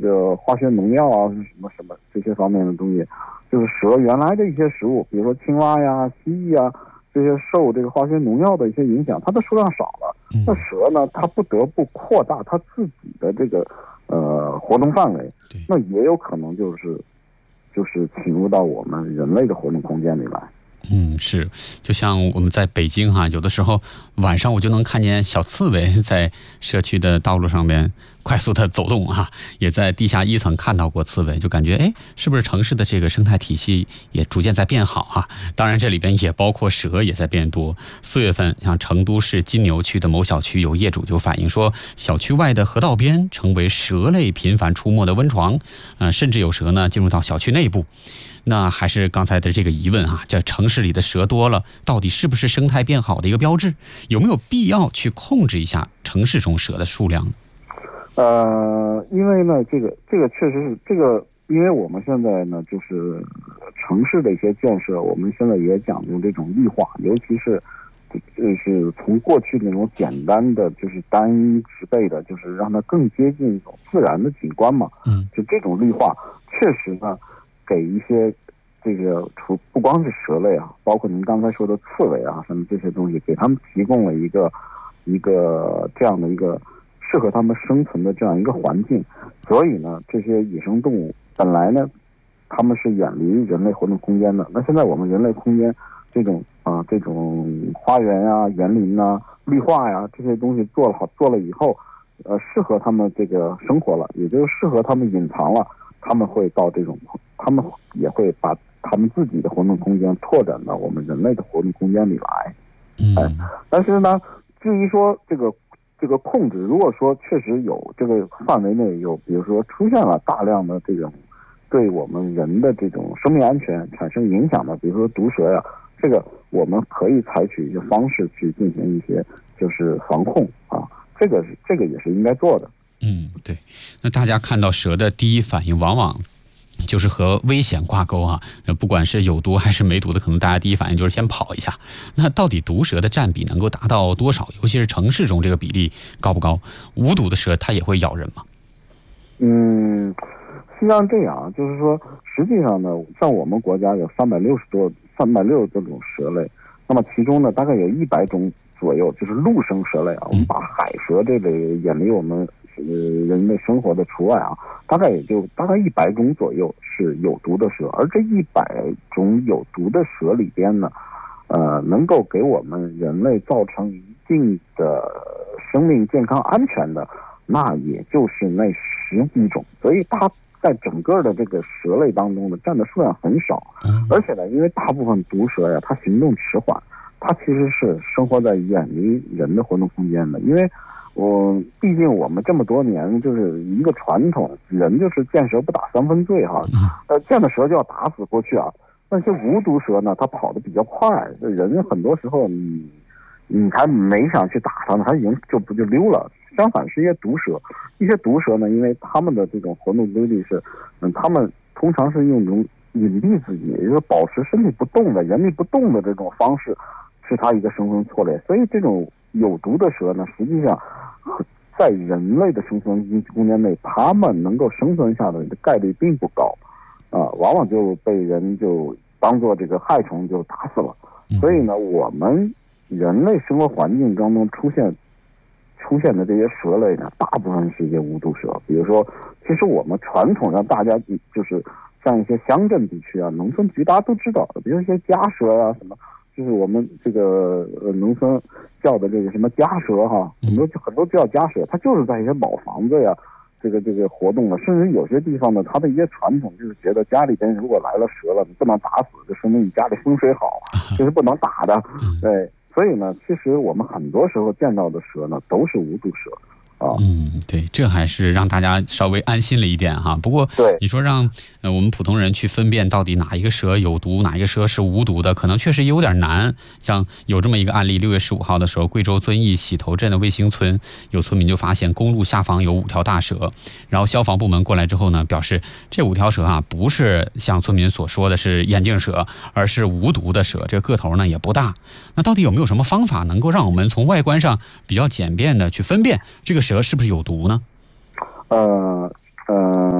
个化学农药啊，什么什么这些方面的东西，就是蛇原来的一些食物，比如说青蛙呀、蜥蜴啊，这些受这个化学农药的一些影响，它的数量少了。那蛇呢，它不得不扩大它自己的这个活动范围，那也有可能就是侵入到我们人类的活动空间里来。 是，就像我们在北京有的时候晚上我就能看见小刺猬在社区的道路上面快速的走动也在地下1层看到过刺猬，就感觉是不是城市的这个生态体系也逐渐在变好当然这里边也包括蛇也在变多。4月份，像成都市金牛区的某小区有业主就反映说，小区外的河道边成为蛇类频繁出没的温床，甚至有蛇呢进入到小区内部。那还是刚才的这个疑问这城市里的蛇多了，到底是不是生态变好的一个标志？有没有必要去控制一下城市中蛇的数量？ 因为呢，这个确实是这个，因为我们现在呢，就是城市的一些建设，我们现在也讲究这种异化，尤其是就是从过去那种简单的，就是单一植被的，就是让它更接近一种自然的景观嘛。就这种绿化，确实呢，给一些这个不光是蛇类包括您刚才说的刺猬什么这些东西，给他们提供了一个这样的一个适合他们生存的这样一个环境。所以呢，这些野生动物本来呢，他们是远离人类活动空间的。那现在我们人类空间这种花园园林绿化这些东西做了以后，适合他们这个生活了，也就是适合他们隐藏了。他们会到他们也会把他们自己的活动空间拓展到我们人类的活动空间里来。但是呢，至于说这个控制，如果说确实有这个范围内有，比如说出现了大量的这种对我们人的这种生命安全产生影响的，比如说毒蛇这个我们可以采取一些方式去进行一些就是防控这个也是应该做的。 对。那大家看到蛇的第一反应往往就是和危险挂钩不管是有毒还是没毒的，可能大家第一反应就是先跑一下。那到底毒蛇的占比能够达到多少？尤其是城市中这个比例高不高？无毒的蛇它也会咬人吗？ 实际上这样就是说，实际上呢，像我们国家有360多种蛇类，那么其中呢，大概有100种左右就是陆生蛇类我们把海蛇这类远离我们人类生活的除外大概100种左右是有毒的蛇。而这100种有毒的蛇里边呢，能够给我们人类造成一定的生命健康安全的，那也就是那10几种。所以它在整个的这个蛇类当中呢，占的数量很少。而且呢，因为大部分毒蛇它行动迟缓，它其实是生活在远离人的活动空间的。因为毕竟我们这么多年就是一个传统，人就是见蛇不打3分醉见了蛇就要打死过去那些无毒蛇呢，它跑得比较快，人很多时候你还没想去打它呢，它已经就溜了。相反是一些毒蛇呢，因为它们的这种活动规律是它们通常是用一种隐蔽自己，也就是保持身体不动的原地不动的这种方式，是它一个生存策略。所以这种有毒的蛇呢，实际上在人类的生存空间内，它们能够生存下的概率并不高往往就被人就当做这个害虫就打死了。所以呢，我们人类生活环境当中出现的这些蛇类呢，大部分是一些无毒蛇。比如说，其实我们传统上大家就是像一些乡镇地区农村局大家都知道的，比如一些家蛇什么，就是我们这个农村叫的这个什么家蛇很多叫家蛇，它就是在一些老房子这个活动了。甚至有些地方呢，它的一些传统就是觉得家里边如果来了蛇了，你不能打死，就说明你家里风水好，这是不能打的。对。所以呢，其实我们很多时候见到的蛇呢，都是无毒蛇对，这还是让大家稍微安心了一点不过，你说让我们普通人去分辨到底哪一个蛇有毒，哪一个蛇是无毒的，可能确实有点难。像有这么一个案例，6月15号的时候，贵州遵义洗头镇的卫星村有村民就发现公路下方有5条大蛇，然后消防部门过来之后呢，表示这5条蛇不是像村民所说的是眼镜蛇，而是无毒的蛇，这个个头呢也不大。那到底有没有什么方法能够让我们从外观上比较简便的去分辨这个蛇是不是有毒呢？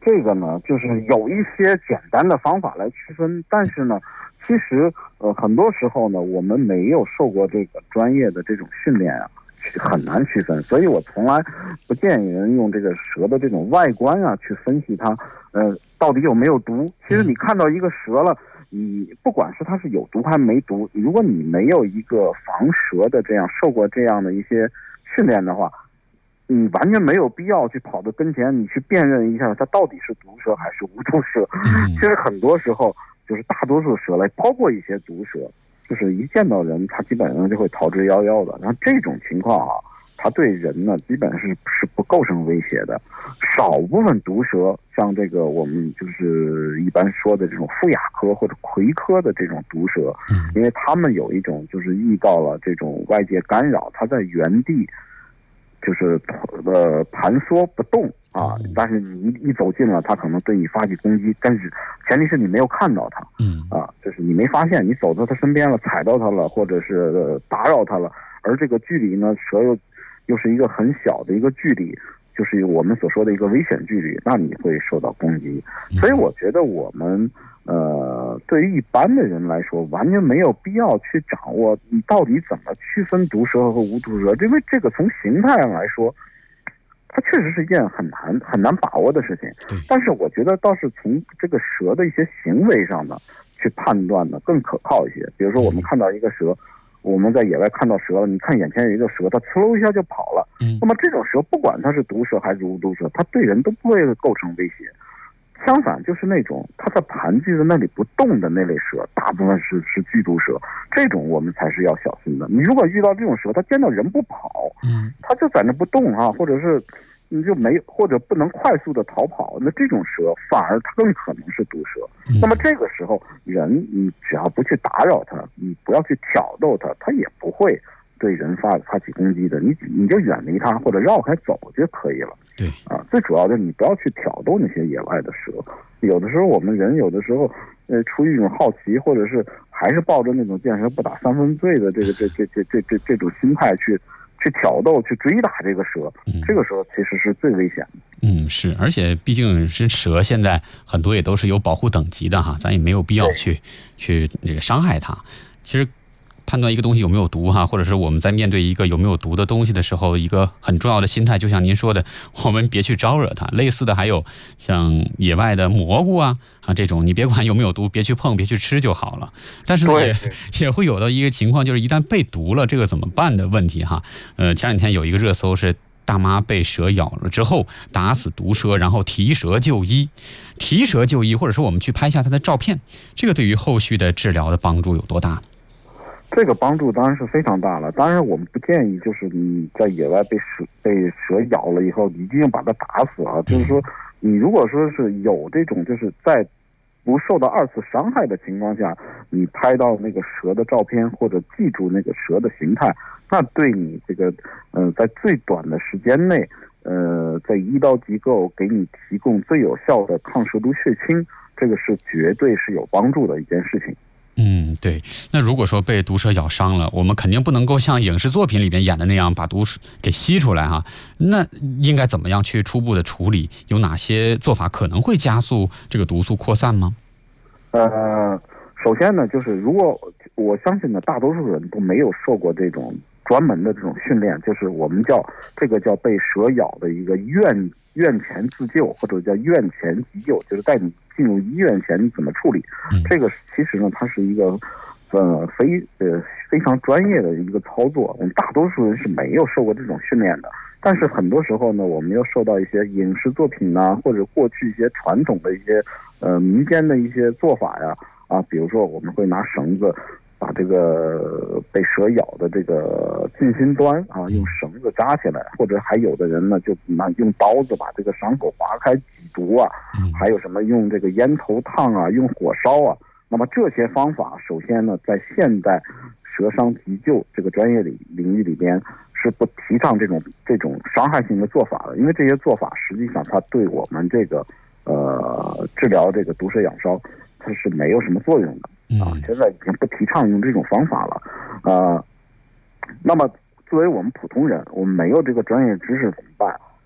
这个呢，就是有一些简单的方法来区分，但是呢，其实很多时候呢，我们没有受过这个专业的这种训练啊，很难区分。所以我从来不建议人用这个蛇的这种外观啊去分析它，到底有没有毒。其实你看到一个蛇了，你不管是它是有毒还是没毒，如果你没有一个防蛇的这样受过这样的一些训练的话，你完全没有必要去跑到跟前，你去辨认一下它到底是毒蛇还是无毒蛇。其实很多时候就是大多数蛇类，包括一些毒蛇，就是一见到人，它基本上就会逃之夭夭的。然后这种情况啊，它对人呢基本是不构成威胁的。少部分毒蛇，像这个我们就是一般说的这种腹亚科或者葵科的这种毒蛇，因为它们有一种就是遇到了这种外界干扰，它在原地就是盘缩不动啊，但是你一走近了，它可能对你发起攻击，但是前提是你没有看到它，就是你没发现，你走到它身边了，踩到它了，或者是打扰它了，而这个距离呢，蛇又是一个很小的一个距离，就是我们所说的一个危险距离，那你会受到攻击。所以我觉得我们对于一般的人来说，完全没有必要去掌握你到底怎么区分毒蛇和无毒蛇，因为这个从形态上来说，它确实是一件很难把握的事情。但是我觉得倒是从这个蛇的一些行为上呢，去判断呢更可靠一些。比如说我们看到一个蛇，我们在野外看到蛇了，你看眼前有一个蛇，它呲溜一下就跑了。那么这种蛇不管它是毒蛇还是无毒蛇，它对人都不会构成威胁。相反，就是那种它在盘踞在那里不动的那类蛇，大部分是剧毒蛇，这种我们才是要小心的。你如果遇到这种蛇，它见到人不跑，它就在那不动啊，或者是你就没或者不能快速的逃跑，那这种蛇反而它更可能是毒蛇。那么这个时候人你只要不去打扰它，你不要去挑逗它，它也不会对人发起攻击的。你就远离它或者绕开走就可以了。 对啊， 最主要的你不要去挑逗那些野外的蛇。有的时候我们人有的时候出于一种好奇，或者是还是抱着那种见蛇不打三分醉的这种心态去挑逗去追打这个蛇，这个时候其实是最危险的。 是，而且毕竟是蛇，现在很多也都是有保护等级的哈，咱也没有必要去这个伤害它。其实判断一个东西有没有毒哈，或者是我们在面对一个有没有毒的东西的时候，一个很重要的心态，就像您说的，我们别去招惹它。类似的还有像野外的蘑菇啊这种，你别管有没有毒，别去碰，别去吃就好了。但是呢，也会有的一个情况，就是一旦被毒了，这个怎么办的问题哈。前两天有一个热搜是大妈被蛇咬了之后打死毒蛇，然后提蛇就医，或者说我们去拍下它的照片，这个对于后续的治疗的帮助有多大？ 这个帮助当然是非常大了。当然我们不建议就是你在野外被蛇咬了以后一定把它打死啊，就是说你如果说是有这种就是在不受到二次伤害的情况下，你拍到那个蛇的照片或者记住那个蛇的形态，那对你这个在最短的时间内在医疗机构给你提供最有效的抗蛇毒血清，这个是绝对是有帮助的一件事情。 对。那如果说被毒蛇咬伤了，我们肯定不能够像影视作品里边演的那样把毒给吸出来哈。那应该怎么样去初步的处理？有哪些做法可能会加速这个毒素扩散吗？ 首先呢，就是如果我相信呢，大多数人都没有受过这种专门的这种训练，就是我们叫被蛇咬的一个院前自救，或者叫院前急救，就是在你进入医院前你怎么处理。这个其实呢，它是一个非常专业的一个操作，我们大多数人是没有受过这种训练的。但是很多时候呢，我们又受到一些影视作品呐，或者过去一些传统的一些民间的一些做法呀，比如说我们会拿绳子把这个被蛇咬的这个近心端用绳子扎起来，或者还有的人呢就用刀子把这个伤口划开挤毒啊，还有什么用这个烟头烫啊，用火烧啊。那么这些方法，首先呢，在现代蛇伤急救这个专业领域里边是不提倡这种伤害性的做法的，因为这些做法实际上它对我们这个治疗这个毒蛇咬伤它是没有什么作用的现在已经不提倡用这种方法了那么作为我们普通人，我们没有这个专业知识怎么办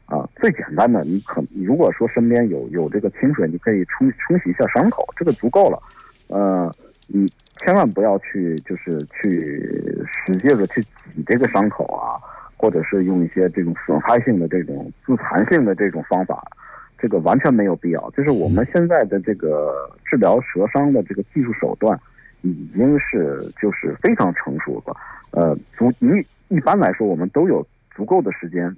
最简单的，你如果说身边有这个清水，你可以冲洗一下伤口，这个足够了。你千万不要去使劲的去挤这个伤口啊，或者是用一些这种损害性的这种自残性的这种方法，这个完全没有必要。就是我们现在的这个治疗蛇伤的这个技术手段已经是非常成熟了。一般来说，我们都有足够的时间